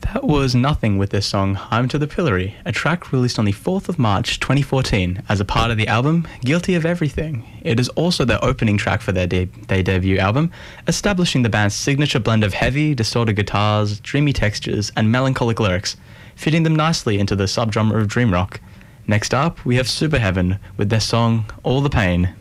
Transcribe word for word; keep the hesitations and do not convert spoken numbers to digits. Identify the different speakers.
Speaker 1: That was Nothing with their song I'm to the Pillory, a track released on the fourth of March twenty fourteen as a part of the album Guilty of Everything. It is also their opening track for their, de- their debut album, establishing the band's signature blend of heavy, distorted guitars, dreamy textures, and melancholic lyrics, fitting them nicely into the subgenre of dream rock. Next up, we have Superheaven with their song All the Pain.